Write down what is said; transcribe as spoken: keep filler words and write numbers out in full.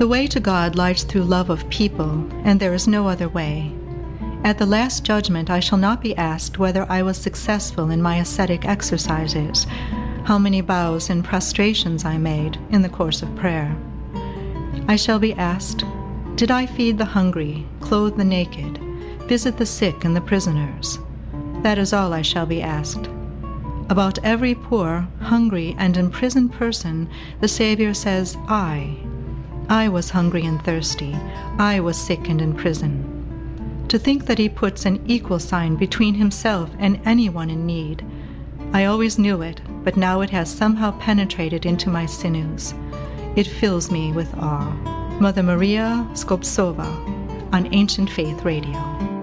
The way to God lies through love of people, and there is no other way. At the last judgment I shall not be asked whether I was successful in my ascetic exercises, how many bows and prostrations I made in the course of prayer. I shall be asked, did I feed the hungry, clothe the naked, visit the sick and the prisoners? That is all I shall be asked. About every poor, hungry, and imprisoned person, the Savior says, I. I was hungry and thirsty. I was sick and in prison. To think that he puts an equal sign between himself and anyone in need. I always knew it, but now it has somehow penetrated into my sinews. It fills me with awe. Mother Maria Skobtsova on Ancient Faith Radio.